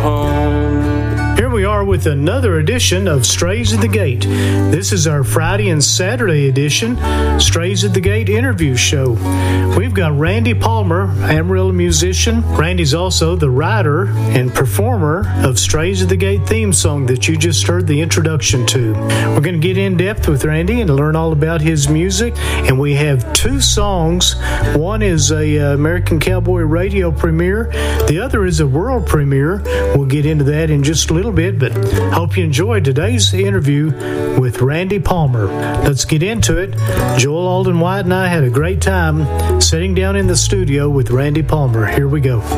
home. Here we are with another edition of Strays at the Gate. This is our Friday and Saturday edition, Strays at the Gate interview show. We've got Randy Palmer, Amarillo musician. Randy's also the writer and performer of Strays at the Gate theme song that you just heard the introduction to. We're going to get in depth with Randy and learn all about his music, and we have two songs. One is a American Cowboy Radio premiere. The other is a world premiere. We'll get into that in just a little bit, but hope you enjoyed today's interview with Randy Palmer. Let's get into it. Joel Alden White and I had a great time sitting down in the studio with Randy Palmer. Here we go.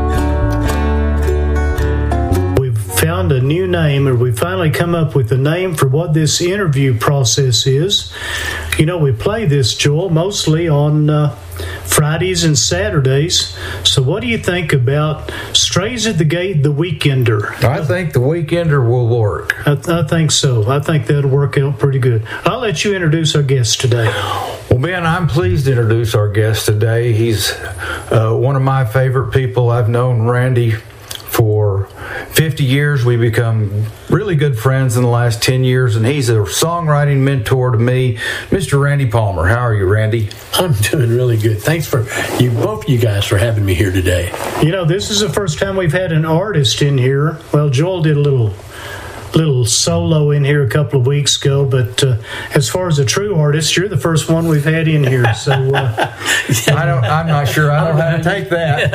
We've found a new name, or we finally come up with a name for what this interview process is. You know, we play this, Joel, mostly on Fridays and Saturdays. So what do you think about Strays at the Gate, the Weekender? I think the Weekender will work. I think so. I think that'll work out pretty good. I'll let you introduce our guest today. Well, Ben, I'm pleased to introduce our guest today. He's one of my favorite people. I've known Randy for 50 years. We become really good friends in the last 10 years, and he's a songwriting mentor to me. Mr. Randy Palmer, how are you, Randy? I'm doing really good. Thanks for both you guys for having me here today. You know, this is the first time we've had an artist in here. Well, Joel did a little solo in here a couple of weeks ago, but as far as a true artist, you're the first one we've had in here. So I'm not sure I don't know how to take that.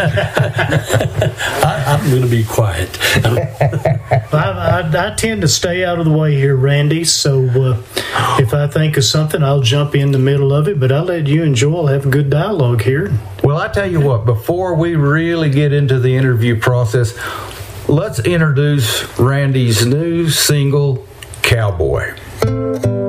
I'm going to be quiet. I tend to stay out of the way here, Randy, so if I think of something, I'll jump in the middle of it, but I'll let you and Joel have a good dialogue here. Well, I tell you what, before we really get into the interview process, let's introduce Randy's new single, Cowboy.